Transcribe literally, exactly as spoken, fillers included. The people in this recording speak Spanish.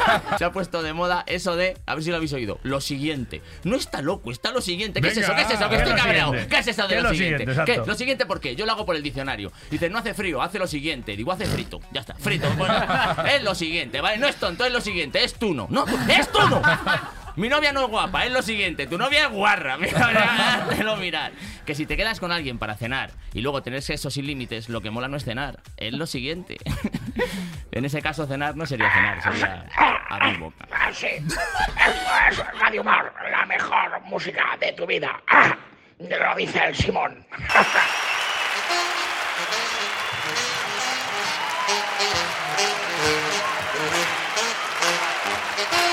Se ha puesto de moda eso de, a ver si lo habéis oído, lo siguiente. No está loco, está lo siguiente. ¿Qué Venga, es eso? ¿Qué es eso? Que ¿qué estoy es lo cabreado. siguiente? ¿Qué es eso de ¿Qué lo, es lo siguiente? siguiente? ¿Qué? Exacto. ¿Lo siguiente por qué? Yo lo hago por el diccionario. Dice, no hace frío, hace lo siguiente. Digo, hace frito. Ya está, frito. Bueno, es lo siguiente, ¿vale? No es tonto, es lo siguiente, es tuno. No, es tuno. Mi novia no es guapa, es lo siguiente. Tu novia es guarra. Mira, déjalo mirar. Que si te quedas con alguien para cenar y luego tener sexo sin límites, lo que mola no es cenar, es lo siguiente. En ese caso, cenar no sería cenar, sería abrir boca. Ah, sí. Esto es Radio Mar, la mejor música de tu vida. Ah, lo dice el Simón. Thank you.